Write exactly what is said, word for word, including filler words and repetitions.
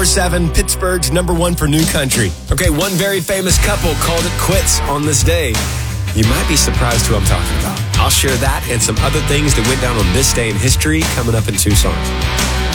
Seven, Pittsburgh's number one for new country. Okay, one very famous couple called it quits on this day. You might be surprised who I'm talking about. I'll share that and some other things that went down on this day in history coming up in two songs.